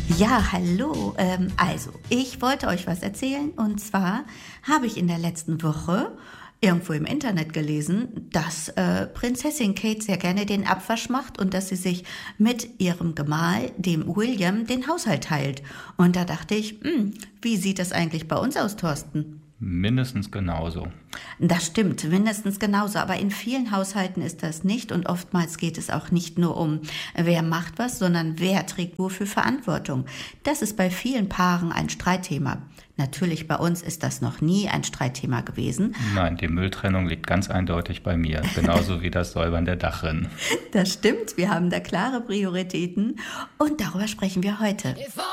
Ja, hallo. Also, ich wollte euch was erzählen. Und zwar habe ich in der letzten Woche irgendwo im Internet gelesen, dass Prinzessin Kate sehr gerne den Abwasch macht und dass sie sich mit ihrem Gemahl, dem William, den Haushalt teilt. Und da dachte ich, wie sieht das eigentlich bei uns aus, Thorsten? Mindestens genauso. Das stimmt, mindestens genauso. Aber in vielen Haushalten ist das nicht. Und oftmals geht es auch nicht nur um, wer macht was, sondern wer trägt wofür Verantwortung. Das ist bei vielen Paaren ein Streitthema. Natürlich, bei uns ist das noch nie ein Streitthema gewesen. Nein, die Mülltrennung liegt ganz eindeutig bei mir, genauso wie das Säubern der Dachrinne. Das stimmt, wir haben da klare Prioritäten. Und darüber sprechen wir heute.